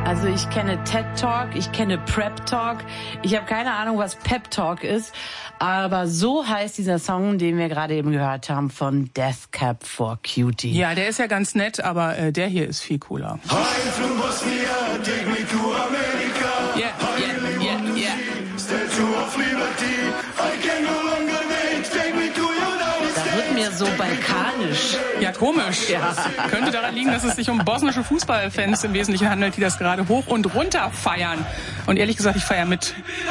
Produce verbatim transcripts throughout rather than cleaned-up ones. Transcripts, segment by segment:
Also ich kenne TED Talk, ich kenne Prep Talk. Ich habe keine Ahnung, was Pep Talk ist. Aber so heißt dieser Song, den wir gerade eben gehört haben von Death Cab for Cutie. Ja, der ist ja ganz nett, aber äh, der hier ist viel cooler. I'm from Bosnia, take me to America. Yeah, yeah, yeah, yeah. Statue of Liberty, I can no longer wait, take me to United States. Da wird mir so balkanisch. Ja, komisch. Ja. Das könnte daran liegen, dass es sich um bosnische Fußballfans im Wesentlichen handelt, die das gerade hoch und runter feiern. Und ehrlich gesagt, ich feiere mit.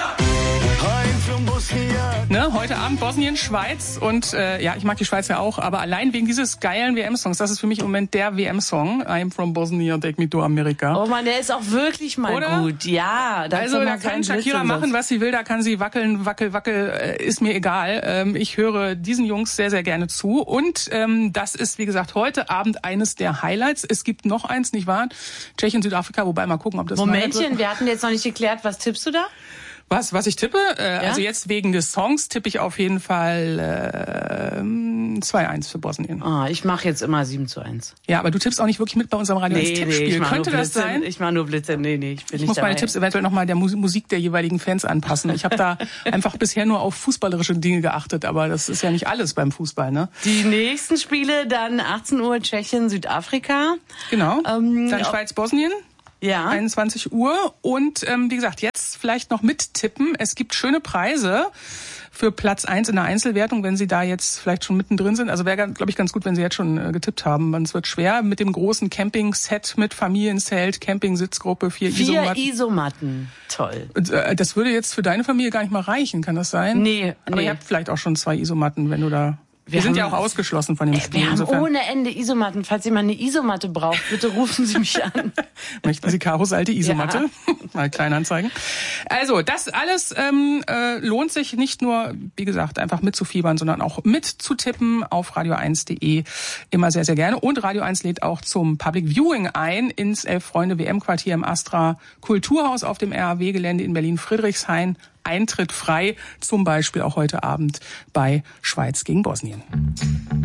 Ne, heute Abend Bosnien, Schweiz und äh, ja, ich mag die Schweiz ja auch, aber allein wegen dieses geilen W M-Songs, das ist für mich im Moment der W M-Song. I'm from Bosnia, take me to America. Oh man, der ist auch wirklich mal Oder? gut. Ja. Da Also da kann Shakira machen, was sie will, da kann sie wackeln, wackel, wackel, äh, ist mir egal. Ähm, ich höre diesen Jungs sehr, sehr gerne zu und ähm, das ist, wie gesagt, heute Abend eines der Highlights. Es gibt noch eins, nicht wahr? Tschechien, Südafrika, wobei mal gucken, ob das Momentchen, wir hatten jetzt noch nicht geklärt, was tippst du da? Was, was ich tippe? Äh, ja? Also jetzt wegen des Songs tippe ich auf jeden Fall äh, zwei eins für Bosnien. Ah, ich mache jetzt immer sieben zu eins. Ja, aber du tippst auch nicht wirklich mit bei unserem Radio eins nee, Tippspiel. Nee, ich Könnte das Blitze, sein? Ich mache nur Blitze. Nee, nee, ich bin ich nicht muss dabei. meine Tipps eventuell nochmal der Musik der jeweiligen Fans anpassen. Ich habe da einfach bisher nur auf fußballerische Dinge geachtet, aber das ist ja nicht alles beim Fußball, ne? Die nächsten Spiele dann achtzehn Uhr Tschechien, Südafrika. Genau. Ähm, dann Schweiz, Bosnien. Ja. einundzwanzig Uhr und ähm, wie gesagt, jetzt vielleicht noch mittippen. Es gibt schöne Preise für Platz eins in der Einzelwertung, wenn Sie da jetzt vielleicht schon mittendrin sind. Also wäre, glaube ich, ganz gut, wenn Sie jetzt schon äh, getippt haben. Es wird schwer mit dem großen Camping-Set mit Familienzelt, Camping-Sitzgruppe, vier, vier Isomatten. Isomatten. Toll. Und, äh, das würde jetzt für deine Familie gar nicht mal reichen, kann das sein? Nee. Aber nee. ihr habt vielleicht auch schon zwei Isomatten, wenn du da... Wir, Wir sind haben, ja auch ausgeschlossen von dem Spiel. Wir haben insofern. ohne Ende Isomatten. Falls jemand eine Isomatte braucht, bitte rufen Sie mich an. Möchten Sie Karos alte Isomatte? Ja. Mal Kleinanzeigen. Also, das alles ähm, äh, lohnt sich nicht nur, wie gesagt, einfach mitzufiebern, sondern auch mitzutippen auf radio eins punkt de. Immer sehr, sehr gerne. Und Radio eins lädt auch zum Public Viewing ein ins Elf-Freunde-W M-Quartier im Astra Kulturhaus auf dem R A W-Gelände in Berlin-Friedrichshain. Eintritt frei, zum Beispiel auch heute Abend bei Schweiz gegen Bosnien.